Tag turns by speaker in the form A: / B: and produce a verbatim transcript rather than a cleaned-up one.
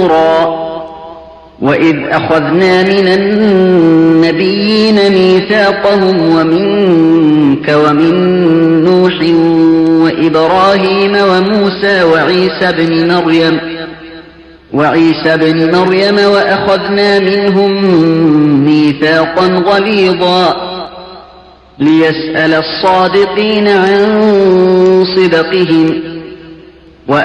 A: وإذ أخذنا من النبيين ميثاقهم ومنك ومن نوح وإبراهيم وموسى وعيسى بن مريم وعيسى بن مريم وأخذنا منهم ميثاقا غليظا ليسأل الصادقين عن صدقهم